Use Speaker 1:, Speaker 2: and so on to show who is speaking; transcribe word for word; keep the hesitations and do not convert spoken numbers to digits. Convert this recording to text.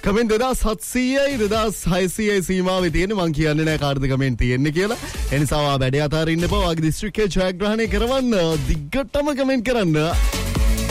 Speaker 1: Comment දෙදාස් හත්සීයයි දෙදාස් හයසීයයි සීමාවේ තියෙන මං කියන්නේ නැහැ කාටද කමෙන්ට් තියෙන්නේ කියලා. ඒ නිසා ඔයා වැඩ අතාරින්න එපා. ඔයාගේ දිස්ත්‍රික්කයේ ජයග්‍රහණය කරවන්න දිග්ගටම කමෙන්ට් කරන්න.